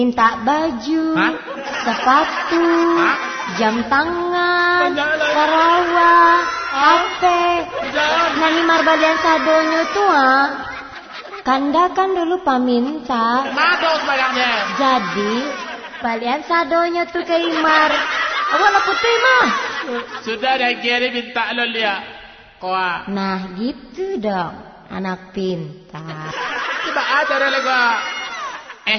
Minta baju, sepatu, jam tangan, Sarawak, HP. Nani marbalian sadonyo tua. Kanda kan dulu paminta. Jadi balian sadonyo tuh ke Imar. Awak putih mah. Sudah dah kira minta lo dia. Koa. Nah gitu dong, anak pintar. Coba ajar lagi.